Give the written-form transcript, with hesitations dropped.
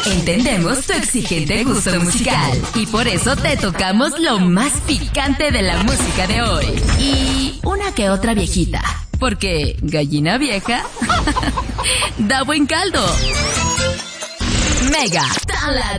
Entendemos tu exigente gusto musical y por eso te tocamos lo más picante de la música de hoy. Y una que otra viejita, porque gallina vieja da buen caldo. Mega, tan